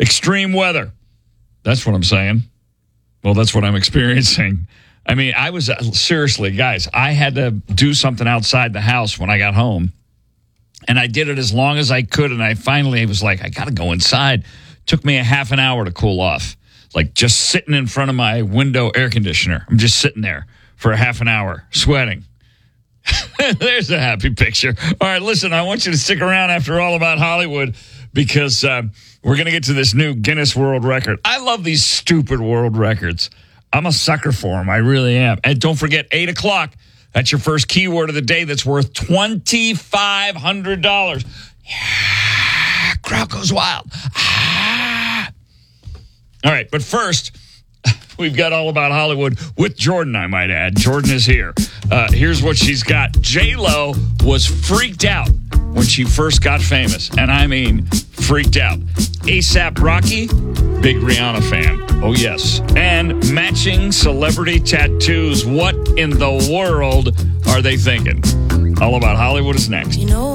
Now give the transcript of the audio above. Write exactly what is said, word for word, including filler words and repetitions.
Extreme weather. That's what I'm saying. Well, that's what I'm experiencing. I mean, I was, uh, seriously, guys, I had to do something outside the house when I got home. And I did it as long as I could. And I finally was like, I got to go inside. Took me a half an hour to cool off. Like just sitting in front of my window air conditioner. I'm just sitting there for a half an hour, sweating. There's a happy picture. All right, listen, I want you to stick around after All About Hollywood because uh, we're going to get to this new Guinness World Record. I love these stupid world records. I'm a sucker for them. I really am. And don't forget, eight o'clock, that's your first keyword of the day that's worth twenty-five hundred dollars. Yeah, crowd goes wild. Ah. All right, but first, we've got All About Hollywood with Jordan, I might add. Jordan is here. Uh, here's what she's got. J-Lo was freaked out when she first got famous. And I mean, freaked out. A$AP Rocky, big Rihanna fan. Oh, yes. And matching celebrity tattoos. What in the world are they thinking? All About Hollywood is next. You know